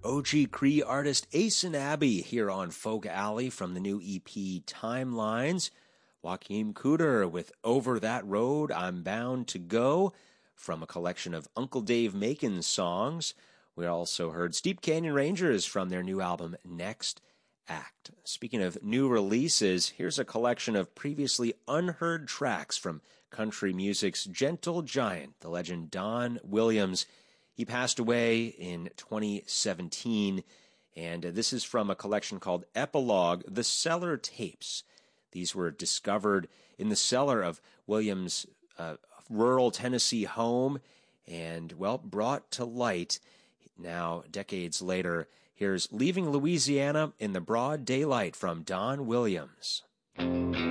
OG Cree artist Ace Abbey here on Folk Alley from the new EP Timelines. Joachim Cooder with Over That Road, I'm Bound to Go from a collection of Uncle Dave Macon songs. We also heard Steep Canyon Rangers from their new album Next Act. Speaking of new releases, here's a collection of previously unheard tracks from country music's gentle giant, the legend Don Williams. He passed away in 2017, and this is from a collection called Epilogue, The Cellar Tapes. These were discovered in the cellar of Williams' rural Tennessee home and, well, brought to light now decades later. Here's Leaving Louisiana in the Broad Daylight from Don Williams.